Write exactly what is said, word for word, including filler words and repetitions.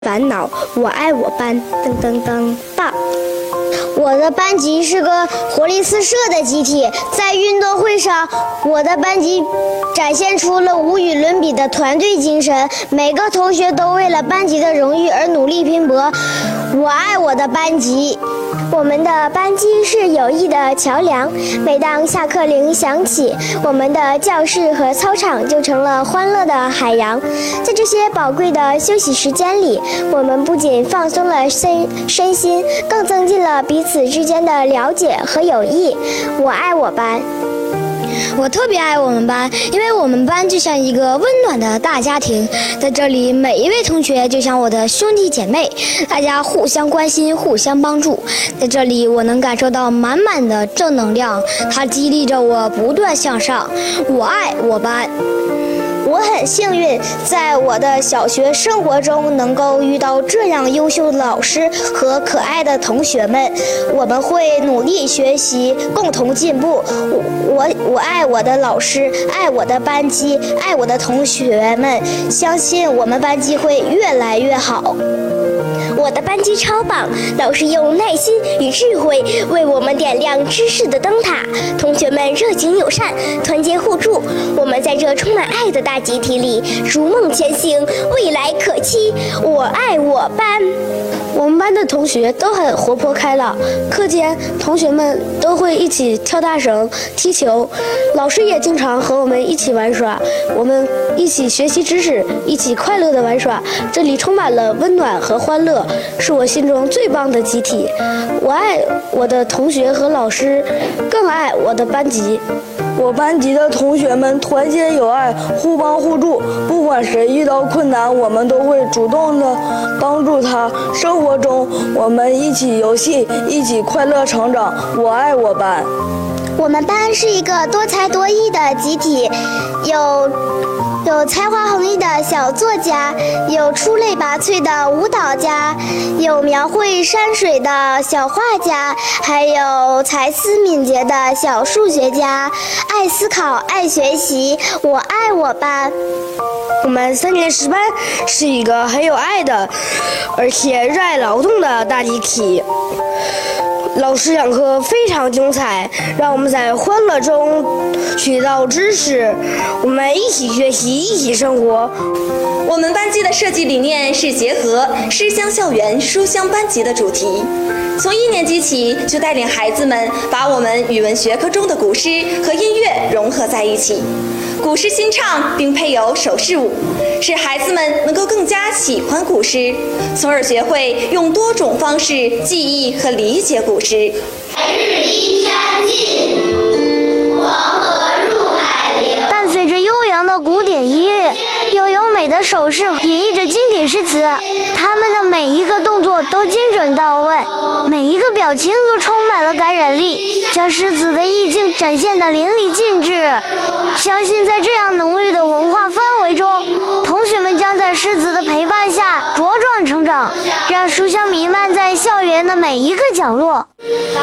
烦恼，我爱我班，噔噔噔到。 我的班级是个活力四射的集体，在运动会上，我的班级展现出了无与伦比的团队精神，每个同学都为了班级的荣誉而努力拼搏。我爱我的班级。 我们的班级是友谊的桥梁，每当下课铃响起，我们的教室和操场就成了欢乐的海洋。在这些宝贵的休息时间里，我们不仅放松了身身心，更增进了彼此之间的了解和友谊。我爱我班。 我特别爱我们班，因为我们班就像一个温暖的大家庭，在这里每一位同学就像我的兄弟姐妹，大家互相关心，互相帮助。在这里我能感受到满满的正能量，它激励着我不断向上。我爱我班。 我很幸运，在我的小学生活中能够遇到这样优秀的老师和可爱的同学们，我们会努力学习，共同进步。我我爱我的老师，爱我的班级，爱我的同学们，相信我们班级会越来越好。我的班级超棒，老师用耐心与智慧为我们点亮知识的灯塔，同学们热情友善，团结互助。我们在这充满爱的大集体里逐梦前行，未来可期。我爱我班。 我们班的同学都很活泼开朗，课间同学们都会一起跳大绳、踢球，老师也经常和我们一起玩耍，我们一起学习知识，一起快乐地玩耍，这里充满了温暖和欢乐，是我心中最棒的集体。我爱我的同学和老师，更爱我的班级。 我班级的同学们团结友爱，互帮互助，不管谁遇到困难，我们都会主动的帮助他。生活中，我们一起游戏，一起快乐成长。我爱我班。 我们班是一个多才多艺的集体，有有才华横溢的小作家，有出类拔萃的舞蹈家，有描绘山水的小画家，还有才思敏捷的小数学家。爱思考，爱学习，我爱我班。 我们三年十班是一个很有爱的，而且热爱劳动的大集体。老师讲课非常精彩，让我们在欢乐中学到知识，我们一起学习，一起生活。 我们班级的设计理念是结合诗乡校园书香班级的主题，从一年级起就带领孩子们把我们语文学科中的古诗和音乐融合在一起，古诗新唱并配有手势舞，使孩子们能够更加喜欢古诗，从而学会用多种方式记忆和理解古诗。 日依山尽，黄河入海流。 伴随着悠扬的古典音乐，有优美的手势演绎着经典诗词，他们的每一个动作都精准到位，每一个表情都充满了感染力，将诗词的意境展现得淋漓尽致。相信在这样浓郁的文化氛围中，同学们将在诗词的陪伴下茁壮成长，让书香弥漫在校园的每一个角落。